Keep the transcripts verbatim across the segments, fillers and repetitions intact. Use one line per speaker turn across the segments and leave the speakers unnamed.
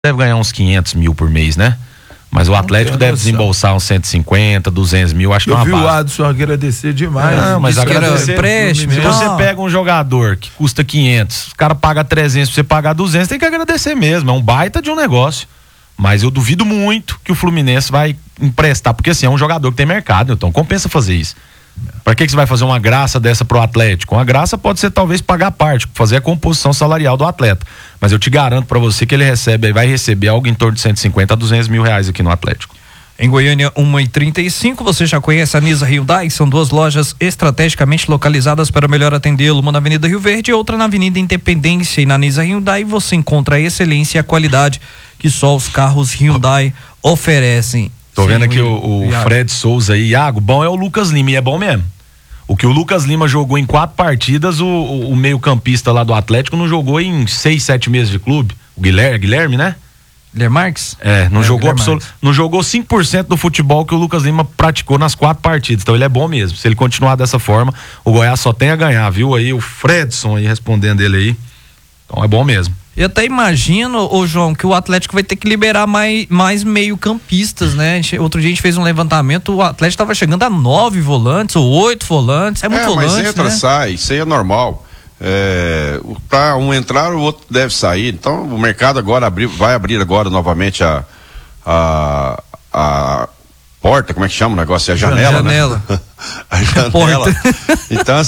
deve ganhar uns quinhentos mil por mês, né? Mas o Atlético deve desembolsar uns cento e cinquenta, duzentos mil, acho que é uma base.
Eu vi o Adson agradecer demais.
Não, mas agradecer.
Empréstimo,
se você pega um jogador que custa quinhentos, o cara paga trezentos, pra você pagar duzentos, tem que agradecer mesmo. É um baita de um negócio. Mas eu duvido muito que o Fluminense vai emprestar, porque assim, é um jogador que tem mercado, então compensa fazer isso. Pra que que você vai fazer uma graça dessa pro Atlético? Uma graça pode ser talvez pagar a parte, fazer a composição salarial do atleta. Mas eu te garanto pra você que ele recebe, vai receber algo em torno de cento e cinquenta a duzentos mil reais aqui no Atlético.
Em Goiânia, uma e trinta e cinco, você já conhece a Nisa Hyundai? São duas lojas estrategicamente localizadas para melhor atendê-lo, uma na Avenida Rio Verde e outra na Avenida Independência. E na Nisa Hyundai você encontra a excelência e a qualidade que só os carros Hyundai oferecem.
Tô vendo aqui o, o Fred Souza aí. Iago, bom é o Lucas Lima, e é bom mesmo. O que o Lucas Lima jogou em quatro partidas, o, o, o meio-campista lá do Atlético não jogou em seis, sete meses de clube. O Guilherme, Guilherme, né?
Guilherme Marques?
É, não é, jogou absoluto, não jogou cinco por cento do futebol que o Lucas Lima praticou nas quatro partidas. Então ele é bom mesmo. Se ele continuar dessa forma, o Goiás só tem a ganhar, viu? Aí o Fredson aí respondendo ele aí. Então é bom mesmo.
Eu até imagino, ô João, que o Atlético vai ter que liberar mais, mais meio-campistas, né? Outro dia a gente fez um levantamento, o Atlético estava chegando a nove volantes ou oito volantes. É muito é, volante,
mas entra,
né?
sai, isso aí é normal. É, para um entrar, o outro deve sair. Então o mercado agora abri, vai abrir agora novamente a, a, a porta, como é que chama o negócio? É a janela,
janela.
Né? A janela. Então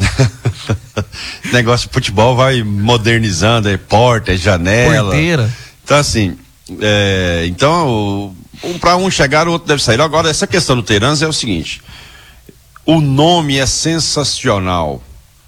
negócio de futebol vai modernizando, é porta, é janela.
Porteira.
Então assim, é, então um, para um chegar, o outro deve sair. Agora essa questão do Terans é o seguinte: o nome é sensacional,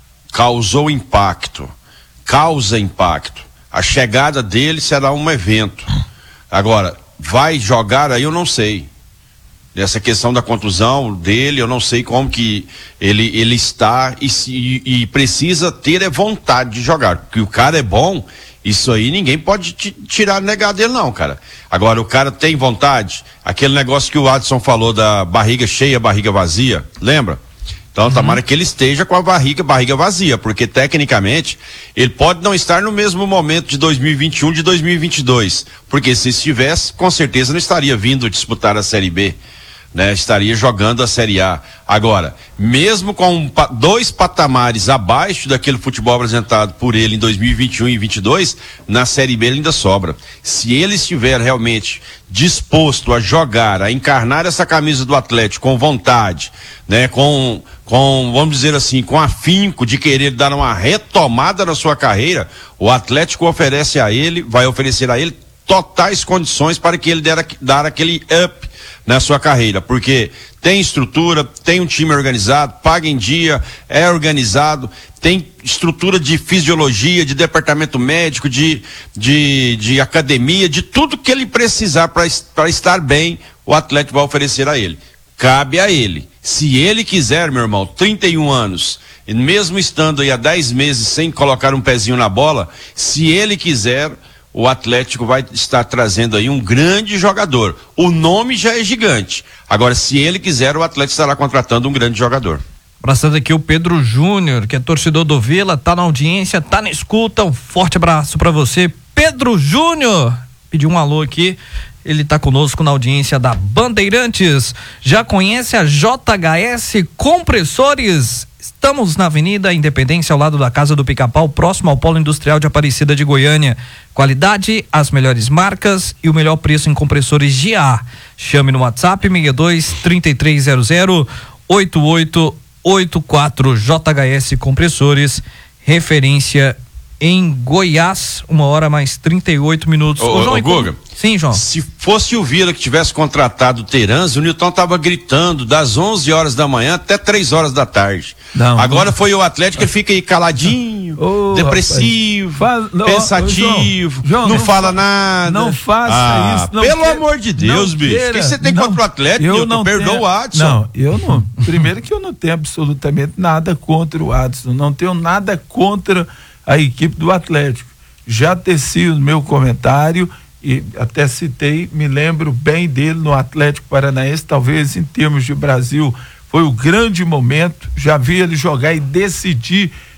causou impacto, causa impacto. A chegada dele será um evento. Agora, vai jogar aí, eu não sei. Essa questão da contusão dele, eu não sei como que ele, ele está e, e, e precisa ter é vontade de jogar, porque o cara é bom, isso aí ninguém pode tirar, negar dele não, cara. Agora, o cara tem vontade, aquele negócio que o Adson falou da barriga cheia, barriga vazia, lembra? Então, uhum. Tomara que ele esteja com a barriga, barriga vazia, porque tecnicamente ele pode não estar no mesmo momento de dois mil e vinte e um, de dois mil e vinte e dois, porque se estivesse, com certeza não estaria vindo disputar a Série B. Né, estaria jogando a Série A. Agora, mesmo com dois patamares abaixo daquele futebol apresentado por ele em dois mil e vinte e um e vinte e dois, na Série B ele ainda sobra. Se ele estiver realmente disposto a jogar, a encarnar essa camisa do Atlético com vontade, né, com, com, vamos dizer assim, com afinco de querer dar uma retomada na sua carreira, o Atlético oferece a ele, vai oferecer a ele totais condições para que ele der, dar aquele up na sua carreira, porque tem estrutura, tem um time organizado, paga em dia, é organizado, tem estrutura de fisiologia, de departamento médico, de, de, de academia, de tudo que ele precisar para estar bem, o Atlético vai oferecer a ele. Cabe a ele. Se ele quiser, meu irmão, trinta e um anos, e mesmo estando aí há dez meses sem colocar um pezinho na bola, se ele quiser, o Atlético vai estar trazendo aí um grande jogador. O nome já é gigante. Agora, se ele quiser, o Atlético estará contratando um grande jogador.
Abraçando aqui o Pedro Júnior, que é torcedor do Vila, tá na audiência, tá na escuta. Um forte abraço para você, Pedro Júnior. Pediu um alô aqui. Ele tá conosco na audiência da Bandeirantes. Já conhece a J H S Compressores? Estamos na Avenida Independência, ao lado da Casa do Pica-Pau, próximo ao Polo Industrial de Aparecida de Goiânia. Qualidade, as melhores marcas e o melhor preço em compressores de ar. Chame no WhatsApp seis dois, três três zero zero, oito oito oito quatro. J H S Compressores, referência em Goiás, uma hora mais trinta e oito minutos.
Ô, ô, João, ô Guga,
sim, João.
Se fosse o Vila que tivesse contratado o Terans, o Nilton tava gritando das onze horas da manhã até três horas da tarde. Não, Agora não. Foi o Atlético que fica aí caladinho, oh, depressivo, faz, não, pensativo, João, João, não, não fala nada.
Não faça
ah,
isso. Não
pelo
queira,
amor de Deus, bicho. O que você tem contra o Atlético?
Eu
Nilton?
não
Perdoa
tenho,
o Adson.
Não, eu não. Primeiro que eu não tenho absolutamente nada contra o Adson. Não tenho nada contra a equipe do Atlético. Já teci o meu comentário e até citei, me lembro bem dele no Atlético Paranaense, talvez em termos de Brasil foi o grande momento, já vi ele jogar e decidir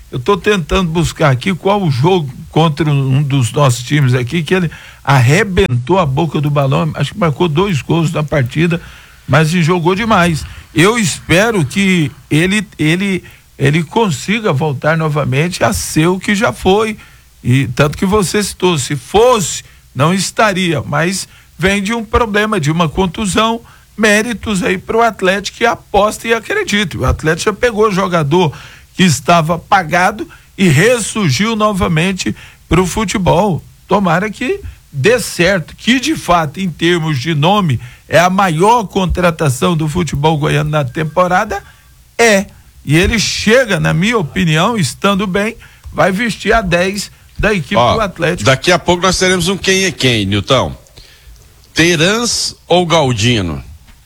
Eu estou tentando buscar aqui qual o jogo contra um dos nossos times aqui, que ele arrebentou a boca do balão, acho que marcou dois gols na partida, mas jogou demais. Eu espero que ele, ele, ele consiga voltar novamente a ser o que já foi, e tanto que você citou, se fosse, não estaria, mas vem de um problema, de uma contusão, méritos aí para o Atlético que aposta e acredita. O Atlético já pegou jogador que estava apagado e ressurgiu novamente para o futebol. Tomara que dê certo, que de fato, em termos de nome, é a maior contratação do futebol goiano na temporada, é. E ele chega, na minha opinião, estando bem, vai vestir a dez da equipe Ó, do Atlético.
Daqui a pouco nós teremos um quem é quem, Nilton. Terans ou Galdino?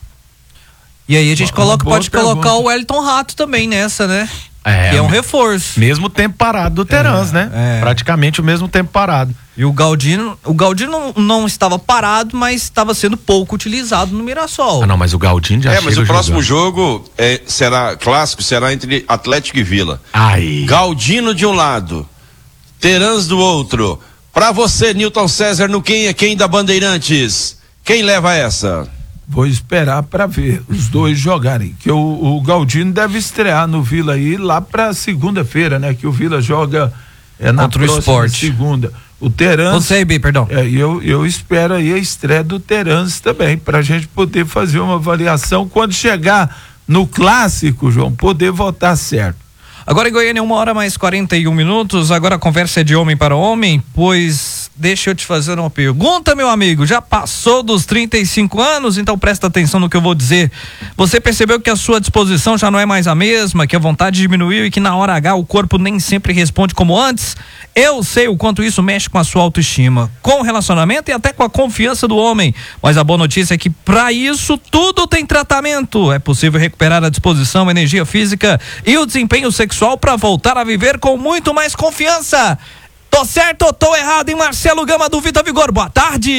E aí a gente coloca, pode pergunta. colocar o Wellington Rato também nessa, né?
É,
que é um reforço.
Mesmo tempo parado do Terans, é, né? É. Praticamente o mesmo tempo parado.
E o Galdino, o Galdino não, não estava parado, mas estava sendo pouco utilizado no Mirassol.
Ah, não, mas o Galdino já
É,
chega
mas o próximo
jogando.
jogo é, será clássico, será entre Atlético e Vila.
Aí.
Galdino de um lado, Terans do outro. Pra você, Nilton César, no quem é quem da Bandeirantes, quem leva essa?
Vou esperar para ver os dois jogarem, que o, o Galdino deve estrear no Vila aí lá para segunda-feira, né? Que o Vila joga é, na
Contra
próxima
o Sport.
segunda. O Terans.
Não sei, perdão.
É, eu, eu espero aí a estreia do Terans também, para a gente poder fazer uma avaliação quando chegar no clássico, João, poder votar certo.
Agora em Goiânia, uma hora mais quarenta e um minutos. Agora a conversa é de homem para homem, pois deixa eu te fazer uma pergunta, meu amigo. Já passou dos trinta e cinco anos, então presta atenção no que eu vou dizer. Você percebeu que a sua disposição já não é mais a mesma, que a vontade diminuiu e que na hora H o corpo nem sempre responde como antes? Eu sei o quanto isso mexe com a sua autoestima, com o relacionamento e até com a confiança do homem. Mas a boa notícia é que para isso tudo tem tratamento. É possível recuperar a disposição, a energia física e o desempenho sexual para voltar a viver com muito mais confiança. Tô certo ou tô errado, hein, Marcelo Gama do Vita Vigor? Boa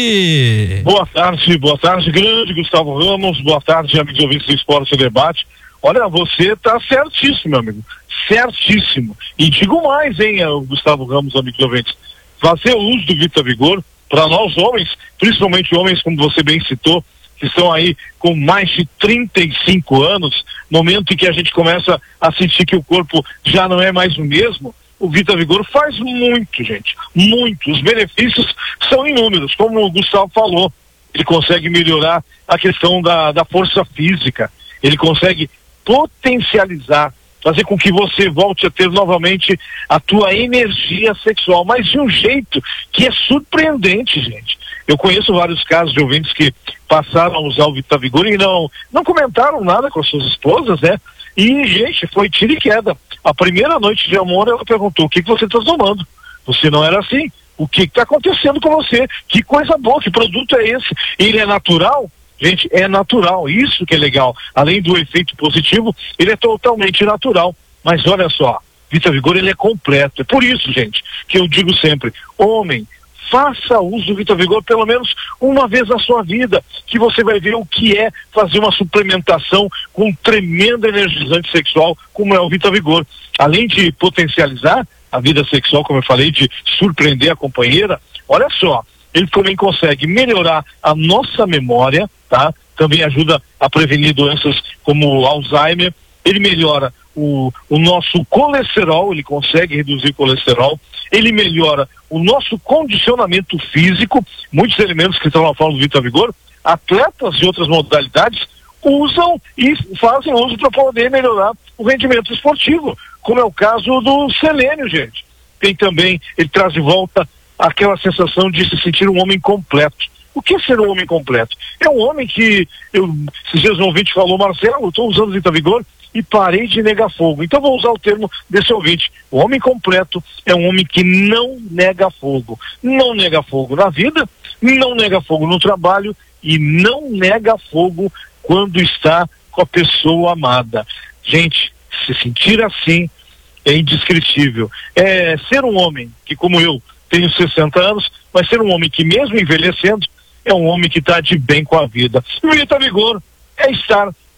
tarde.
Boa tarde, boa tarde, grande Gustavo Ramos. Boa tarde, amigos ouvintes do Esporte e Debate. Olha, você tá certíssimo, meu amigo. Certíssimo. E digo mais, hein, Gustavo Ramos, amigos ouvintes. Fazer uso do Vita Vigor, para nós homens, principalmente homens, como você bem citou, que estão aí com mais de trinta e cinco anos, momento em que a gente começa a sentir que o corpo já não é mais o mesmo, o Vita Vigor faz muito, gente, muito. Os benefícios são inúmeros, como o Gustavo falou. Ele consegue melhorar a questão da, da força física, ele consegue potencializar, fazer com que você volte a ter novamente a tua energia sexual, mas de um jeito que é surpreendente, gente. Eu conheço vários casos de ouvintes que passaram a usar o Vita Vigor e não, não comentaram nada com as suas esposas, né? E, gente, foi tiro e queda. A primeira noite de amor, ela perguntou: o que, que você está tomando? Você não era assim. O que está acontecendo com você? Que coisa boa, que produto é esse? Ele é natural? Gente, é natural, isso que é legal. Além do efeito positivo, ele é totalmente natural. Mas olha só, Vita Vigor, ele é completo. É por isso, gente, que eu digo sempre: homem, faça uso do Vita Vigor pelo menos uma vez na sua vida, que você vai ver o que é fazer uma suplementação com um tremendo energizante sexual, como é o Vita Vigor. Além de potencializar a vida sexual, como eu falei, de surpreender a companheira, olha só, ele também consegue melhorar a nossa memória, tá? Também ajuda a prevenir doenças como Alzheimer. Ele melhora o, o nosso colesterol, ele consegue reduzir o colesterol. Ele melhora o nosso condicionamento físico. Muitos elementos que estão lá falando do Vita Vigor, atletas de outras modalidades usam e fazem uso para poder melhorar o rendimento esportivo, como é o caso do selênio, gente. Tem também, ele traz de volta aquela sensação de se sentir um homem completo. O que é ser um homem completo? É um homem que, eu, esses dias um ouvinte falou: Marcelo, eu estou usando Vita Vigor e parei de negar fogo. Então vou usar o termo desse ouvinte. O homem completo é um homem que não nega fogo. Não nega fogo na vida, não nega fogo no trabalho e não nega fogo quando está com a pessoa amada. Gente, se sentir assim é indescritível. É ser um homem que, como eu, tenho sessenta anos, mas ser um homem que, mesmo envelhecendo, é um homem que está de bem com a vida. O Vita Vigor é estar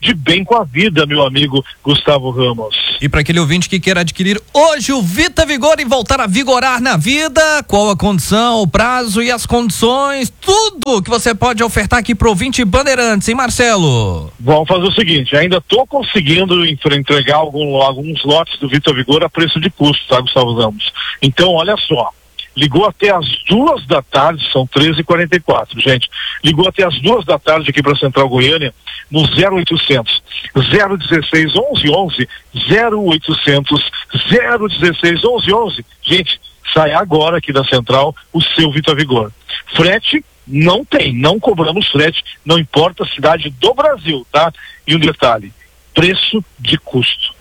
de bem com a vida, meu amigo Gustavo Ramos.
E para aquele ouvinte que queira adquirir hoje o Vita Vigor e voltar a vigorar na vida, qual a condição, o prazo e as condições, tudo que você pode ofertar aqui pro ouvinte Bandeirantes, hein, Marcelo?
Vamos fazer o seguinte, ainda tô conseguindo entregar algum, alguns lotes do Vita Vigor a preço de custo, tá, Gustavo Ramos? Então, olha só, ligou até as duas da tarde, são treze e quarenta e quatro, gente, ligou até as duas da tarde aqui para Central Goiânia, no zero oitocentos, zero dezesseis, onze onze, zero oitocentos, zero dezesseis, onze onze, gente, sai agora aqui da Central o seu Vita Vigor. Frete não tem, não cobramos frete, não importa a cidade do Brasil, tá? E um detalhe, preço de custo,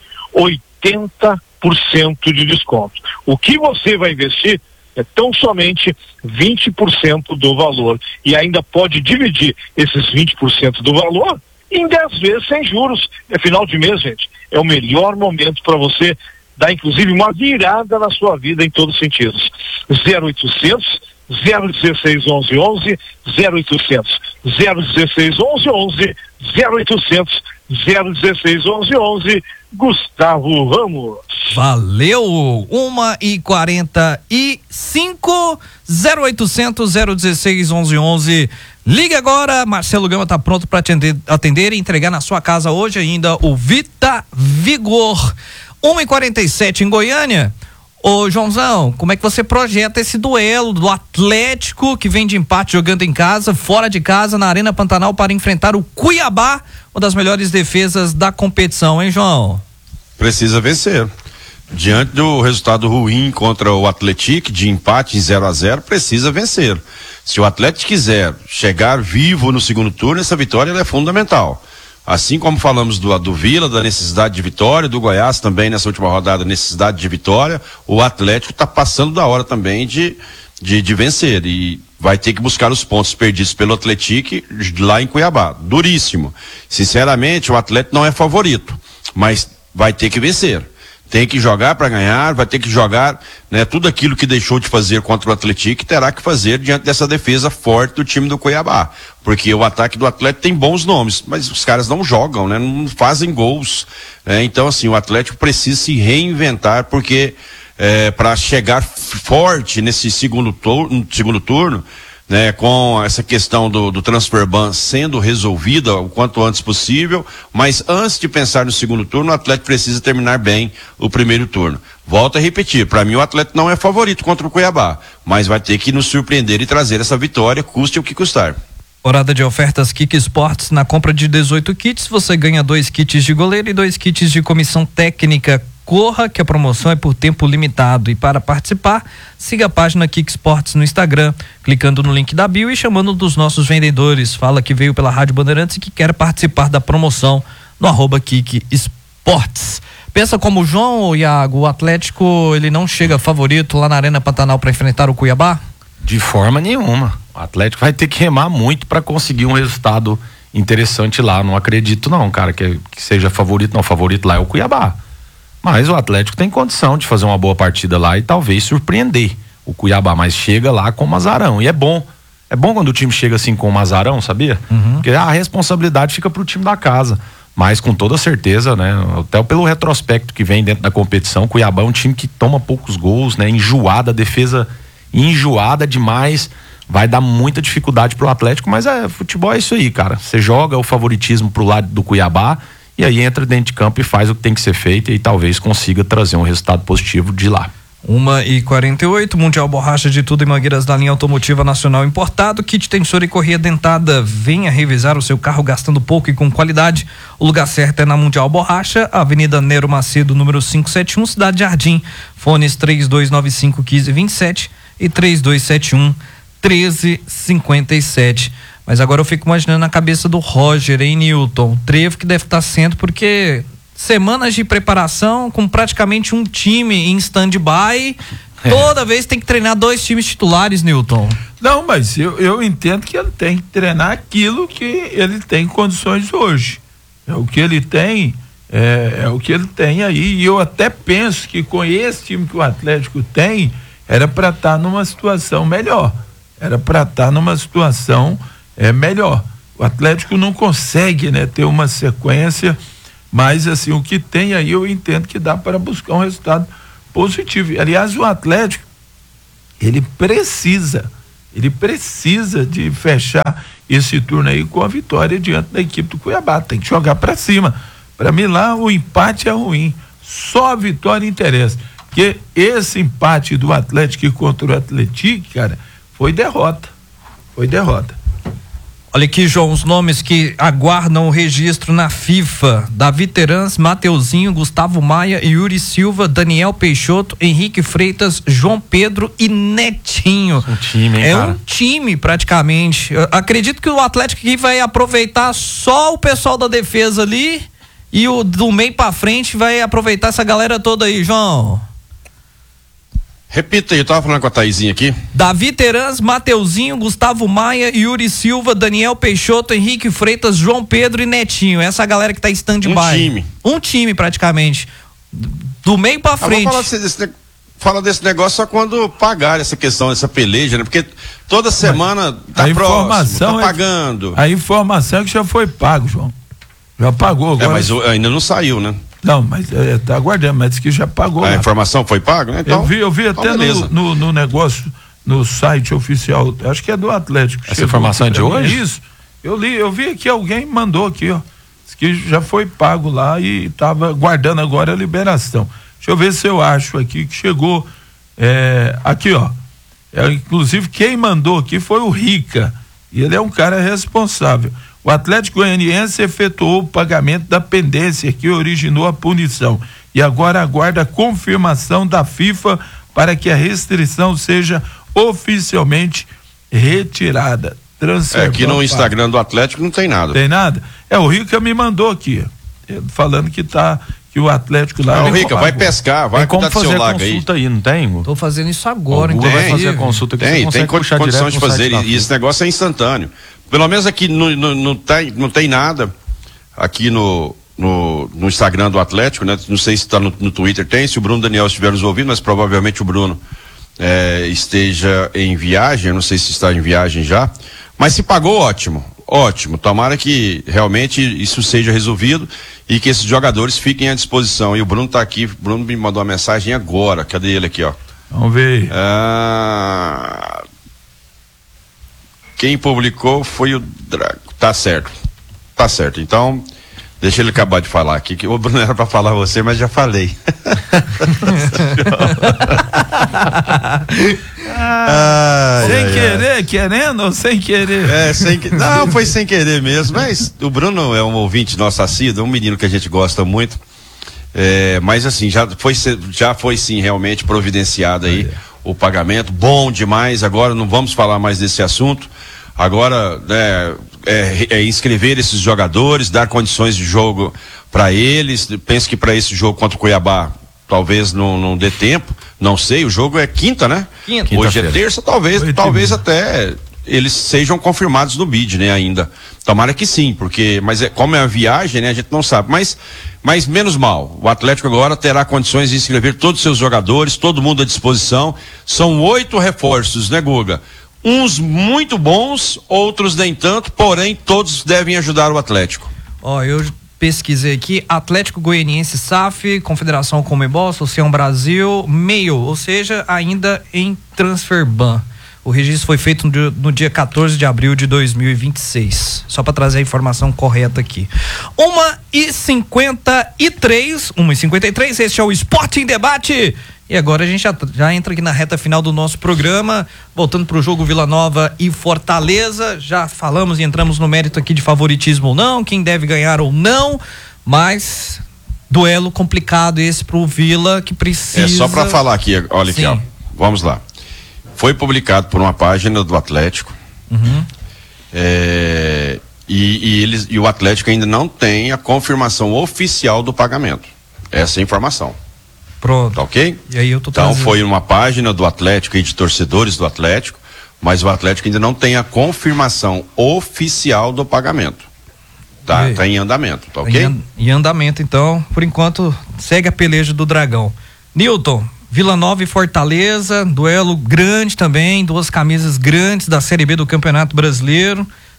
oitenta por cento de desconto. O que você vai investir é tão somente vinte por cento do valor e ainda pode dividir esses vinte por cento do valor em dez vezes sem juros. É final de mês, gente, é o melhor momento para você dar inclusive uma virada na sua vida em todos os sentidos. zero oitocentos, zero dezesseis, onze onze, zero oitocentos, zero dezesseis, onze onze, zero oitocentos, zero dezesseis, onze onze, Gustavo Ramos.
Valeu! uma e quarenta e cinco, zero oitocentos, zero dezesseis, onze onze. Liga agora, Marcelo Gama tá pronto para atender, atender e entregar na sua casa hoje ainda o Vita Vigor. uma e quarenta e sete em Goiânia. Ô Joãozão, como é que você projeta esse duelo do Atlético, que vem de empate jogando em casa, fora de casa, na Arena Pantanal, para enfrentar o Cuiabá, uma das melhores defesas da competição, hein, João?
Precisa vencer. Diante do resultado ruim contra o Atlético, de empate em zero a zero, precisa vencer. Se o Atlético quiser chegar vivo no segundo turno, essa vitória ela é fundamental. Assim como falamos do, do Vila, da necessidade de vitória, do Goiás também nessa última rodada, necessidade de vitória, o Atlético está passando da hora também de, de, de vencer e vai ter que buscar os pontos perdidos pelo Atlético lá em Cuiabá. Duríssimo. Sinceramente, o Atlético não é favorito, mas vai ter que vencer. Tem que jogar para ganhar, vai ter que jogar, né, tudo aquilo que deixou de fazer contra o Atlético terá que fazer diante dessa defesa forte do time do Cuiabá, porque o ataque do Atlético tem bons nomes, mas os caras não jogam, né, não fazem gols, né, então assim, o Atlético precisa se reinventar, porque é, para chegar forte nesse segundo turno, segundo turno, né, com essa questão do, do transfer ban sendo resolvida o quanto antes possível, mas antes de pensar no segundo turno, o Atlético precisa terminar bem o primeiro turno. Volto a repetir, para mim o Atlético não é favorito contra o Cuiabá, mas vai ter que nos surpreender e trazer essa vitória, custe o que custar.
Temporada de ofertas Kik Sports. Na compra de dezoito kits, você ganha dois kits de goleiro e dois kits de comissão técnica. Corra, que a promoção é por tempo limitado. E para participar, siga a página Kik Sports no Instagram, clicando no link da bio e chamando dos nossos vendedores. Fala que veio pela Rádio Bandeirantes e que quer participar da promoção no arroba Kik Sports. Pensa como o João, Iago, o Atlético ele não chega favorito lá na Arena Pantanal para enfrentar o Cuiabá?
De forma nenhuma. O Atlético vai ter que remar muito para conseguir um resultado interessante lá. Não acredito não, cara, que, que seja favorito. Não, favorito lá é o Cuiabá. Mas o Atlético tem condição de fazer uma boa partida lá e talvez surpreender o Cuiabá, mas chega lá com o azarão. E é bom. É bom quando o time chega assim com um azarão, sabia? Uhum. Porque a responsabilidade fica pro time da casa. Mas com toda certeza, né? Até pelo retrospecto que vem dentro da competição, o Cuiabá é um time que toma poucos gols, né? Enjoada, a defesa enjoada demais. Vai dar muita dificuldade pro Atlético, mas é, futebol é isso aí, cara. Você joga o favoritismo pro lado do Cuiabá e aí entra dentro de campo e faz o que tem que ser feito e talvez consiga trazer um resultado positivo de lá.
uma e quarenta e oito, Mundial Borracha de tudo em mangueiras da linha automotiva nacional importado, kit tensor e correia dentada. Venha revisar o seu carro gastando pouco e com qualidade. O lugar certo é na Mundial Borracha, Avenida Nero Macedo, número quinhentos e setenta e um, Cidade Jardim. Fones três dois nove cinco, um cinco dois sete e três dois sete um, um três cinco sete. Mas agora eu fico imaginando na cabeça do Roger, hein, Newton? Trevo que deve estar sendo, porque semanas de preparação com praticamente um time em stand-by, é. Toda vez tem que treinar dois times titulares, Newton.
Não, mas eu, eu entendo que ele tem que treinar aquilo que ele tem condições hoje. É o que ele tem, é, é o que ele tem aí. E eu até penso que com esse time que o Atlético tem, era para estar tá numa situação melhor. Era para estar tá numa situação é, melhor. o Atlético não consegue, né, ter uma sequência, mas assim, o que tem aí eu entendo que dá para buscar um resultado positivo. Aliás, o Atlético, ele precisa, ele precisa de fechar esse turno aí com a vitória diante da equipe do Cuiabá, tem que jogar para cima. Para mim lá o empate é ruim, só a vitória interessa, porque esse empate do Atlético contra o Atlético, cara, foi derrota, foi derrota.
Olha aqui, João, os nomes que aguardam o registro na FIFA: Davi Terans, Mateuzinho, Gustavo Maia, Yuri Silva, Daniel Peixoto, Henrique Freitas, João Pedro e Netinho.
Um time, hein,
é
cara?
um time praticamente. Eu acredito que o Atlético aqui vai aproveitar só o pessoal da defesa ali e o do meio pra frente vai aproveitar essa galera toda aí, João.
Repita aí, eu tava falando com a Thaisinha aqui.
Davi Terans, Mateuzinho, Gustavo Maia, Yuri Silva, Daniel Peixoto, Henrique Freitas, João Pedro e Netinho. Essa galera que tá em stand-by.
Um time.
Um time, praticamente. Do meio pra frente.
Ah, vamos falar desse, desse, fala desse negócio só quando pagar essa questão, essa peleja, né? Porque toda semana tá
a
próximo, tá
é,
pagando.
A informação é que já foi pago, João. Já pagou agora.
É, mas ainda não saiu, né?
Não, mas é, tá aguardando, mas disse que já pagou.
A
lá.
informação foi paga, né? Então,
eu vi, eu vi até
então
no, no, no negócio, no site oficial, acho que é do Atlético.
Essa informação é de hoje?
Isso. Eu li, eu vi aqui, alguém mandou aqui, ó. Diz que já foi pago lá e estava guardando agora a liberação. Deixa eu ver se eu acho aqui que chegou. É, aqui, ó. É, inclusive, quem mandou aqui foi o Rica. E ele é um cara responsável. O Atlético Goianiense efetuou o pagamento da pendência que originou a punição e agora aguarda a confirmação da FIFA para que a restrição seja oficialmente retirada.
É, aqui no Instagram do Atlético não tem nada.
Tem nada? É, o Rica me mandou aqui, falando que tá, que o Atlético lá...
Não, Rica, vai pescar, vai
cuidar do seu lago aí.
Tem
consulta aí, não tem?
Tô fazendo isso agora,
então vai fazer a
tem,
consulta que
tem,
você
tem
puxar
condição de fazer
e,
e esse negócio é instantâneo. Pelo menos aqui no, no, não, tem, não tem nada aqui no, no, no Instagram do Atlético, né? Não sei se está no, no Twitter, tem, se o Bruno Daniel estiver nos ouvindo, mas provavelmente o Bruno é, esteja em viagem, eu não sei se está em viagem já, mas se pagou, ótimo, ótimo, tomara que realmente isso seja resolvido e que esses jogadores fiquem à disposição. E o Bruno está aqui, o Bruno me mandou uma mensagem agora, cadê ele aqui, ó?
Vamos ver.
Ah... Quem publicou foi o Drago. Tá certo. Tá certo. Então, deixa ele acabar de falar aqui, que o Bruno era pra falar você, mas já falei.
ah, sem ai, querer, ai. querendo ou sem querer?
É, sem que... Não, foi sem querer mesmo. Mas o Bruno é um ouvinte nosso assíduo, é um menino que a gente gosta muito. É, mas assim, já foi, já foi sim realmente providenciado aí ah, é. o pagamento. Bom demais. Agora não vamos falar mais desse assunto. Agora, né, é, é inscrever esses jogadores, dar condições de jogo para eles. Penso que para esse jogo contra o Cuiabá talvez não, não dê tempo, não sei, o jogo é quinta, né?
Quinta.
Hoje é terça, talvez, Foi talvez até eles sejam confirmados no bid, né, ainda. Tomara que sim, porque, mas é, como é uma viagem, né, a gente não sabe, mas, mas menos mal, o Atlético agora terá condições de inscrever todos os seus jogadores, todo mundo à disposição, são oito reforços, né, Guga? Uns muito bons, outros nem tanto, porém todos devem ajudar o Atlético.
Ó, oh, eu pesquisei aqui, Atlético Goianiense S A F, Confederação Comebol, Associação Brasil, meio, ou seja, ainda em Transferban. O registro foi feito no, no dia quatorze de abril de dois mil e vinte e seis. Só para trazer a informação correta aqui. uma e cinquenta e três, uma e cinquenta e três, este é o Esporte em Debate. E agora a gente já, já entra aqui na reta final do nosso programa, voltando para o jogo Vila Nova e Fortaleza. Já falamos e entramos no mérito aqui de favoritismo ou não, quem deve ganhar ou não, mas duelo complicado esse pro Vila, que precisa...
É só para falar aqui, olha aqui, ó, vamos lá. Foi publicado por uma página do Atlético,
uhum.
é, e, e, eles, e o Atlético ainda não tem a confirmação oficial do pagamento. Essa é a informação.
Pronto.
Tá ok?
E aí eu tô
então
trazendo.
Foi uma página do Atlético e de torcedores do Atlético, mas o Atlético ainda não tem a confirmação oficial do pagamento. Tá, tá em andamento, tá ok?
Em, em andamento, então, por enquanto, segue a peleja do Dragão. Nilton, Vila Nova e Fortaleza, duelo grande também, duas camisas grandes da Série B do Campeonato Brasileiro.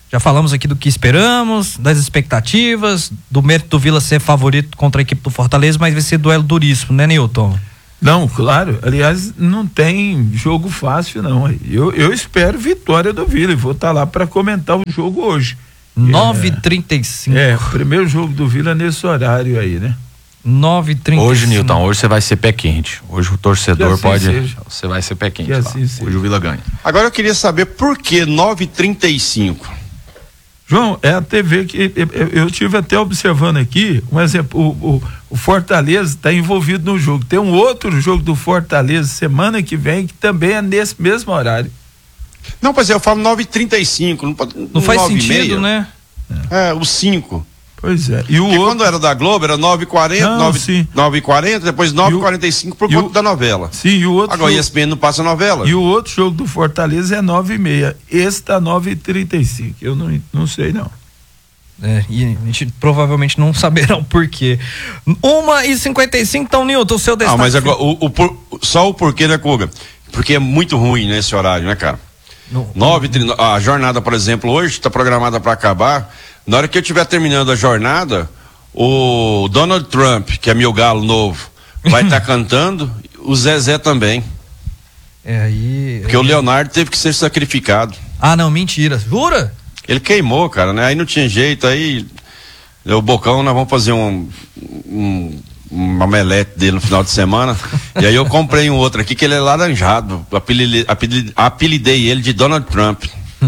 Já falamos aqui do que esperamos, das expectativas, do mérito do Vila ser favorito contra a equipe do Fortaleza, mas vai ser duelo duríssimo, né, Nilton?
Não, claro. Aliás, não tem jogo fácil, não. Eu, eu espero vitória do Vila e vou estar lá para comentar o jogo hoje.
nove e trinta e cinco.
É, primeiro jogo do Vila nesse horário aí, né?
nove e trinta e cinco.
Hoje, Nilton, hoje você vai ser pé quente. Hoje o torcedor
assim
pode.
Seja.
Você vai ser pé quente.
Que
Lá.
assim seja.
Hoje o Vila ganha.
Agora eu queria saber por que nove e trinta e cinco.
João, é a T V que eu, eu, eu tive até observando aqui, um exemplo, o, o, o Fortaleza está envolvido no jogo. Tem um outro jogo do Fortaleza semana que vem que também é nesse mesmo horário.
Não, pois é, eu falo nove e trinta e cinco. Não, pode-
Não faz
nove e
sentido,
meia.
né?
É, o cinco.
Pois é. E o
Porque
outro.
quando era da Globo era nove e quarenta,
Não,
nove,
sim.
nove e quarenta, depois nove e quarenta e cinco por
e o-
conta da novela.
Sim, e o outro.
Agora
jogo,
E S P N não passa novela.
e o outro jogo do Fortaleza é nove e meia. Esse tá nove e trinta e cinco. Eu não, não sei, não.
É, e a gente provavelmente não saberá o porquê. uma e cinquenta e cinco, então, Nilton, o seu destaque.
Não, mas agora, o, o por- só o porquê, né, Kuga? Porque é muito ruim nesse horário, né, cara?
No-
Nove, trin- a jornada, por exemplo, hoje está programada para acabar. Na hora que eu estiver terminando a jornada, o Donald Trump, que é meu galo novo, vai estar cantando, o Zezé também.
É, aí...
Porque o Leonardo teve que ser sacrificado.
Ah, não, mentira. Jura?
Ele queimou, cara, né? Aí não tinha jeito, aí o Bocão, nós vamos fazer um, um uma omelete dele no final de semana. E aí eu comprei um outro aqui que ele é laranjado. Apelidei, apelidei, apelidei ele de Donald Trump.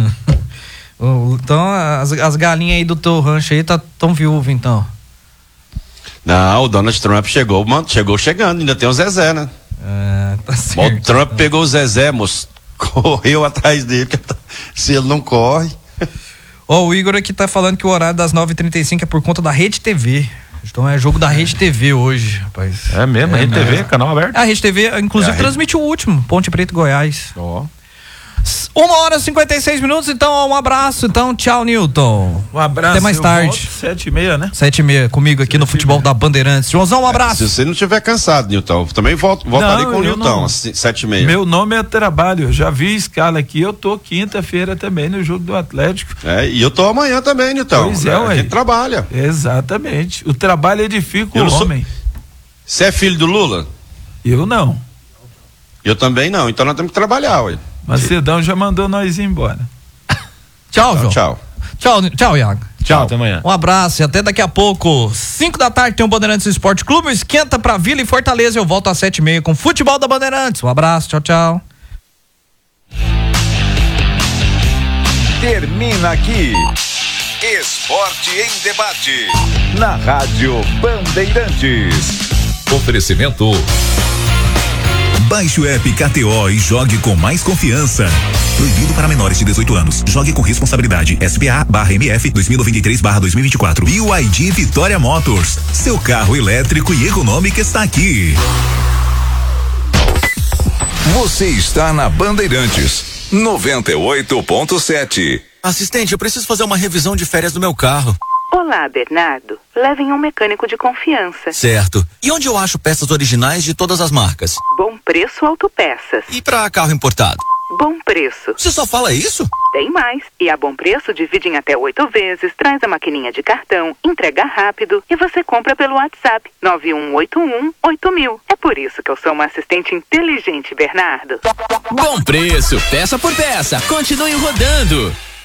Oh, então as, as galinhas aí do teu rancho aí tá tão viúvas, então.
Não, o Donald Trump chegou, mano, chegou chegando, ainda tem o Zezé, né?
É, tá
O
certo.
Trump pegou o Zezé, moço, correu atrás dele, porque se ele não corre.
Ó, o Igor aqui tá falando que o horário das nove e trinta e cinco é por conta da Rede T V. Então é jogo da Rede T V hoje, rapaz.
É mesmo,
É,
Rede T V,
né?
canal aberto.
A Rede T V, inclusive,
É, a Rede-
transmite o último, Ponte Preta e Goiás.
Ó.
Uma hora e cinquenta e seis minutos, então um abraço. Então, tchau, Nilton.
Um abraço.
Até mais
eu
tarde.
volto Sete e meia, né?
Sete e meia comigo aqui no Futebol da Bandeirantes. Joãozão, um abraço.
Se você não estiver cansado, Nilton, eu também volto, voltarei
Não,
com o
eu
Nilton,
não.
às sete e meia.
Meu nome é trabalho. Eu já vi a escala aqui. Eu tô quinta-feira também no jogo do Atlético.
É, e eu tô amanhã também, Nilton.
Pois é,
a
ué.
gente trabalha.
Exatamente. O trabalho edifica
Eu
o
não sou-
homem.
Você é filho do Lula?
Eu não.
Eu também não, então nós temos que trabalhar, ué.
Macedão já mandou nós ir embora.
Tchau,
Então,
João.
tchau.
Tchau, tchau, Iago.
Tchau, até amanhã.
Um abraço e até daqui a pouco. Cinco da tarde tem o Bandeirantes Esporte Clube. Esquenta pra Vila e Fortaleza. Eu volto às sete e meia com Futebol da Bandeirantes. Um abraço, tchau, tchau.
Termina aqui. Esporte em debate. Na Rádio Bandeirantes.
Oferecimento. Baixe o app K T O e jogue com mais confiança. Proibido para menores de dezoito anos. Jogue com responsabilidade. S P A barra M F dois mil e noventa e três barra dois mil e vinte e quatro. E o I D Vitória Motors. Seu carro elétrico e econômico está aqui.
Você está na Bandeirantes noventa e oito ponto sete.
Assistente, eu preciso fazer uma revisão de férias do meu carro.
Olá, Bernardo. Levem um mecânico de confiança.
Certo. E onde eu acho peças originais de todas as marcas?
Bom Preço Autopeças.
E para carro importado?
Bom Preço.
Você só fala isso?
Tem mais. E a Bom Preço divide em até oito vezes, traz a maquininha de cartão, entrega rápido e você compra pelo WhatsApp nove um oito um oito mil. É por isso que eu sou uma assistente inteligente, Bernardo.
Bom Preço, peça por peça. Continue rodando.